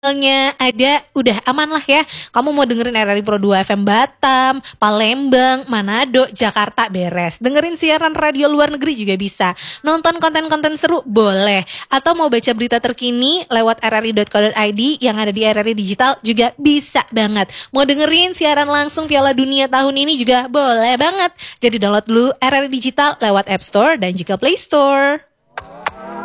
Sinyalnya ada, udah aman lah ya. Kamu mau dengerin RRI Pro 2 FM Batam, Palembang, Manado, Jakarta beres. Dengerin siaran radio luar negeri juga bisa. Nonton konten-konten seru boleh. Atau mau baca berita terkini lewat rri.co.id yang ada di RRI Digital juga bisa banget. Mau dengerin siaran langsung Piala Dunia tahun ini juga boleh banget. Jadi download dulu RRI Digital lewat App Store dan juga Play Store.